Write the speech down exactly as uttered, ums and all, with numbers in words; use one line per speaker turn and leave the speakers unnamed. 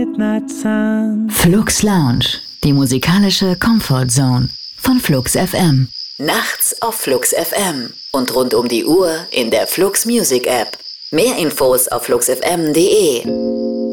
midnight sun.
Flux Lounge, die musikalische Comfort Zone von Flux F M. Nachts auf Flux F M und rund um die Uhr in der Flux Music App. Mehr Infos auf flux f m punkt d e.